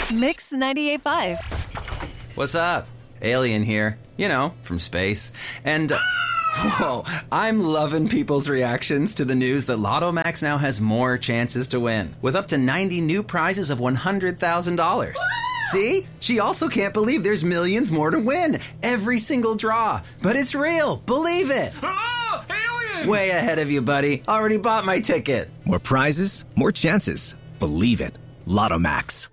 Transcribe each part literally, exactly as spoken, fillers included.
Mix ninety-eight point five. What's up? Alien here. You know, from space. And, uh, whoa, I'm loving people's reactions to the news that Lotto Max now has more chances to win, with up to ninety new prizes of one hundred thousand dollars. See? She also can't believe there's millions more to win. Every single draw. But it's real. Believe it. Oh, alien! Way ahead of you, buddy. Already bought my ticket. More prizes, more chances. Believe it. Lotto Max.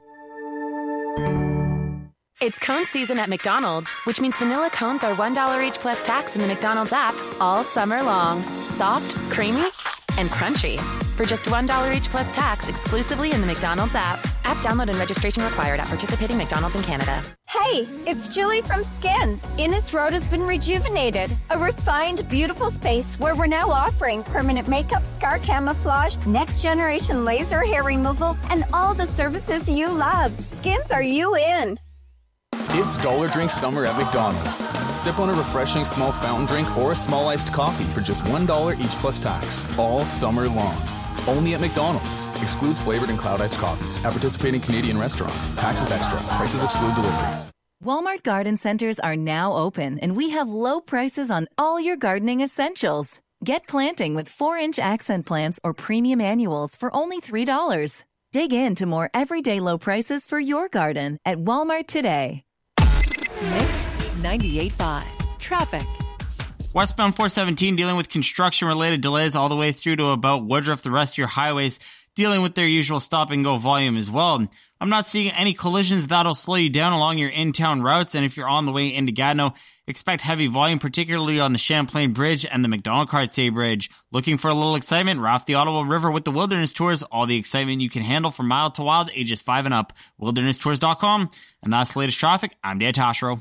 It's cone season at McDonald's, which means vanilla cones are one dollar each plus tax in the McDonald's app all summer long. Soft, creamy, and crunchy. For just one dollar each plus tax exclusively in the McDonald's app. App download and registration required at participating McDonald's in Canada. Hey, it's Julie from Skins. Innis Road has been rejuvenated. A refined, beautiful space where we're now offering permanent makeup, scar camouflage, next generation laser hair removal, and all the services you love. Skins are you in. It's Dollar Drink Summer at McDonald's. Sip on a refreshing small fountain drink or a small iced coffee for just one dollar each plus tax, all summer long. Only at McDonald's. Excludes flavored and cloud iced coffees. At participating Canadian restaurants. Taxes extra. Prices exclude delivery. Walmart Garden Centers are now open, and we have low prices on all your gardening essentials. Get planting with four-inch accent plants or premium annuals for only three dollars. Dig into more everyday low prices for your garden at Walmart today. Mix ninety-eight point five. Traffic. Westbound four seventeen dealing with construction-related delays all the way through to about Woodruff. The rest of your highways dealing with their usual stop-and-go volume as well. I'm not seeing any collisions that'll slow you down along your in-town routes, and if you're on the way into Gatineau, expect heavy volume, particularly on the Champlain Bridge and the McDonald-Cartier Bridge. Looking for a little excitement? Raft the Ottawa River with the Wilderness Tours. All the excitement you can handle from mild to wild, ages five and up. wilderness tours dot com. And that's the latest traffic. I'm Dan Tashro.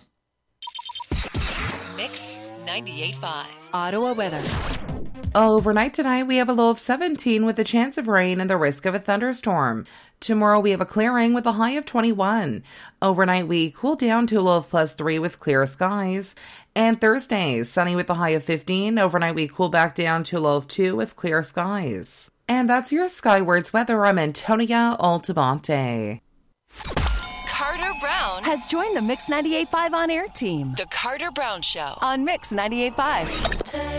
Mix ninety-eight point five. Ottawa weather. Overnight tonight, we have a low of seventeen with a chance of rain and the risk of a thunderstorm. Tomorrow, we have a clearing with a high of twenty-one. Overnight, we cool down to a low of plus three with clear skies. And Thursday, sunny with a high of fifteen. Overnight, we cool back down to a low of two with clear skies. And that's your Skywards weather. I'm Antonia Altabante. Carter Brown has joined the Mix ninety-eight point five on-air team. The Carter Brown Show on Mix ninety-eight point five.